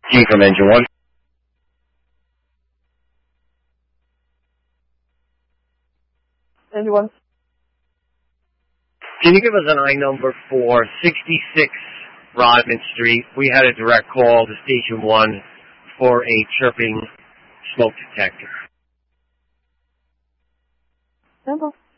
G from Engine 1. Engine 1. Can you give us an I number for 66 Rodman Street? We had a direct call to Station 1 for a chirping smoke detector. Simple.